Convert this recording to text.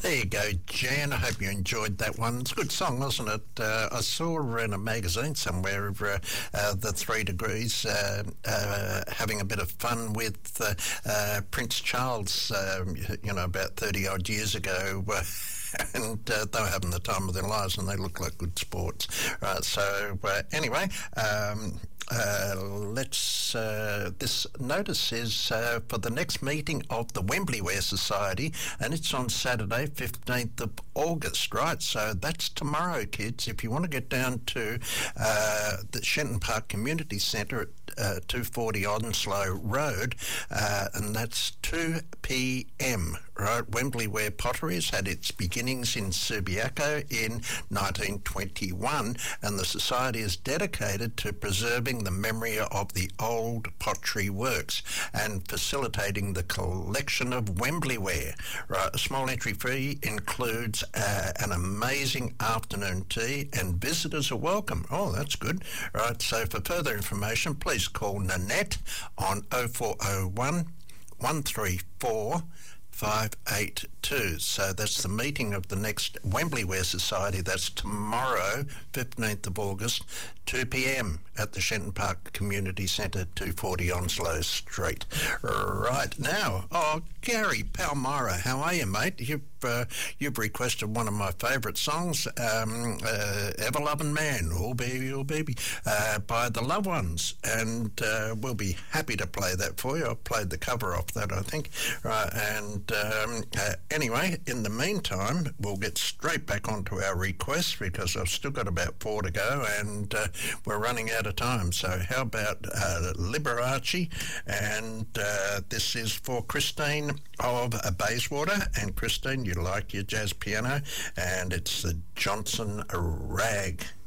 There you go, Jan. I hope you enjoyed that one. It's a good song, wasn't it? I saw in a magazine somewhere the 3 Degrees having a bit of fun with Prince Charles, about 30 odd years ago. And they were having the time of their lives, and they look like good sports. Right, so anyway, this notice is for the next meeting of the Wembley Wear Society, and it's on Saturday, 15th of August, right? So that's tomorrow, kids. If you want to get down to the Shenton Park Community Centre at 240 Onslow Road, and that's 2 p.m, right? Wembley Wear Potteries had its beginnings in Subiaco in 1921, and the society is dedicated to preserving the memory of the old pottery works and facilitating the collection of Wembley ware. Right, a small entry fee includes an amazing afternoon tea, and visitors are welcome. Oh, that's good. Right, so for further information, please call Nanette on 0401 134 582. So that's the meeting of the next Wembley Wear Society. That's tomorrow, 15th of August, 2 p.m. at the Shenton Park Community Centre, 240 Onslow Street. Right now, Gary Palmyra, how are you, mate? You've requested one of my favourite songs, Ever Loving Man, Oh Baby, by the Loved Ones, and we'll be happy to play that for you. I've played the cover off that, I think. Right, and anyway, in the meantime, we'll get straight back onto our requests because I've still got about 4 to go, and we're running out of time. So how about Liberace? And this is for Christine of Bayswater. And Christine, you like your jazz piano, and it's the Johnson Rag.